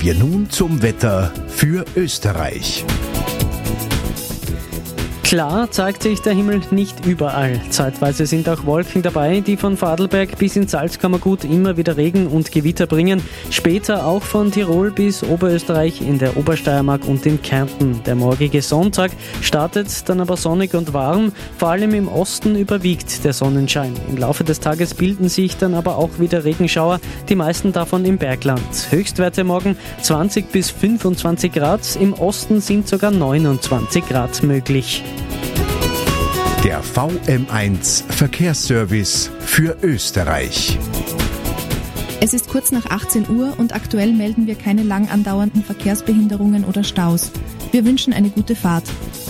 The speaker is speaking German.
wir nun zum Wetter für Österreich. Klar zeigt sich der Himmel nicht überall. Zeitweise sind auch Wolken dabei, die von Vorarlberg bis ins Salzkammergut immer wieder Regen und Gewitter bringen. Später auch von Tirol bis Oberösterreich in der Obersteiermark und in Kärnten. Der morgige Sonntag startet dann aber sonnig und warm. Vor allem im Osten überwiegt der Sonnenschein. Im Laufe des Tages bilden sich dann aber auch wieder Regenschauer, die meisten davon im Bergland. Höchstwerte morgen 20 bis 25 Grad. Im Osten sind sogar 29 Grad möglich. Der VM1 Verkehrsservice für Österreich. Es ist kurz nach 18 Uhr und aktuell melden wir keine lang andauernden Verkehrsbehinderungen oder Staus. Wir wünschen eine gute Fahrt.